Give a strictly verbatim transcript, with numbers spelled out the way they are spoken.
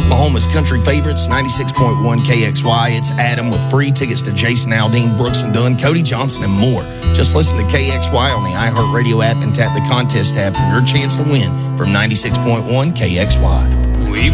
Oklahoma's country favorites, ninety-six point one K X Y. It's Adam with free tickets to Jason Aldean, Brooks and Dunn, Cody Johnson, and more. Just listen to K X Y on the iHeartRadio app and tap the contest tab for your chance to win from ninety-six point one K X Y.